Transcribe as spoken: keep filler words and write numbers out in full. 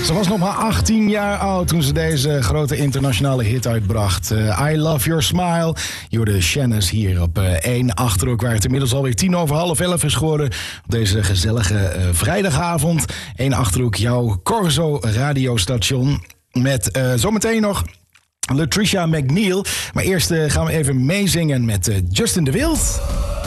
Ze was nog maar achttien jaar oud toen ze deze grote internationale hit uitbracht. Uh, I Love Your Smile. Je hoorde Shannon hier op uh, één Achterhoek, waar het inmiddels alweer tien over half elf is geworden. Op deze gezellige uh, vrijdagavond. één Achterhoek, jouw Corso radiostation. Met uh, zometeen nog Latricia McNeil. Maar eerst uh, gaan we even meezingen met uh, Justin de Wild.